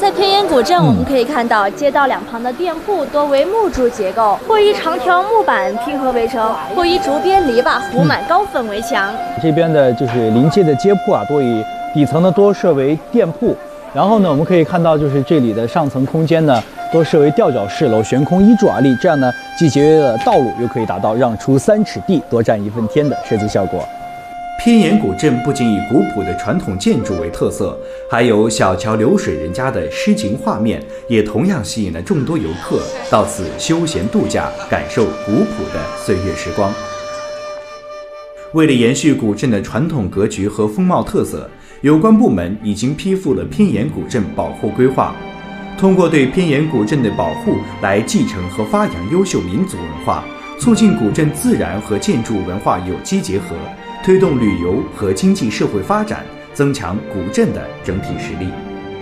在偏岩古镇，我们可以看到街道两旁的店铺多为木柱结构，或以长条木板拼合围成，或以竹编篱笆糊满高粉围墙。 这边的就是临街的街铺啊，多以底层呢多设为店铺，然后呢，我们可以看到就是这里的上层空间呢多设为吊脚式楼，悬空1柱瓦砾，这样呢既节约了道路，又可以达到让出3尺地，多占1分天的设计效果。 偏岩古镇不仅以古朴的传统建筑为特色，还有小桥流水人家的诗情画面，也同样吸引了众多游客到此休闲度假，感受古朴的岁月时光。为了延续古镇的传统格局和风貌特色，有关部门已经批复了偏岩古镇保护规划，通过对偏岩古镇的保护来继承和发扬优秀民族文化，促进古镇自然和建筑文化有机结合，推动旅游和经济社会发展，增强古镇的整体实力。